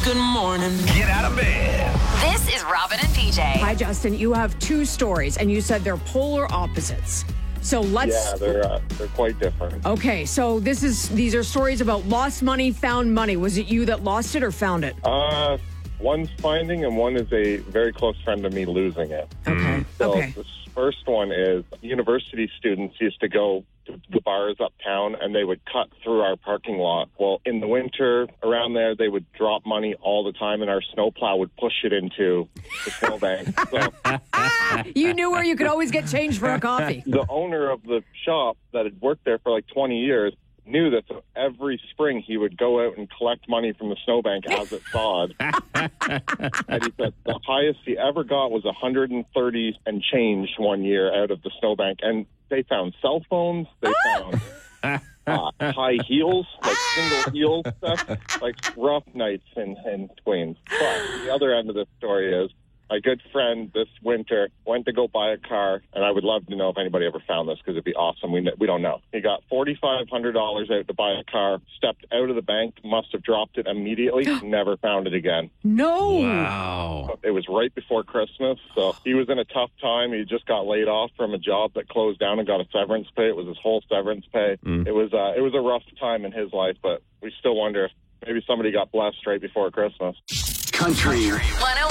Good morning. Get out of bed. This is Robin and PJ. Hi, Justin. You have two stories, and you said they're polar opposites. So let's. Yeah, they're quite different. Okay, so these are stories about lost money, found money. Was it you that lost it or found it? One's finding, and one is a very close friend of me losing it. Okay. So Okay. the first one is university students used to go to the bars uptown, and they would cut through our parking lot. Well, in the winter around there, they would drop money all the time, and our snowplow would push it into the snowbank. So You knew where you could always get change for a coffee. the owner of the shop that had worked there for like 20 years knew that every spring he would go out and collect money from the snowbank as it thawed. And he said the highest he ever got was 130 and change one year out of the snowbank. And they found cell phones. They found high heels, like single heel stuff, like rough nights in Queens. But the other end of the story is my good friend this winter went to go buy a car, and I would love to know if anybody ever found this because it'd be awesome. We don't know. He got $4,500 out to buy a car, stepped out of the bank, must have dropped it immediately, never found it again. No. Wow. It was right before Christmas, so he was in a tough time. He just got laid off from a job that closed down and got a severance pay. It was his whole severance pay. It was a rough time in his life, but we still wonder if maybe somebody got blessed right before Christmas. Country. 101.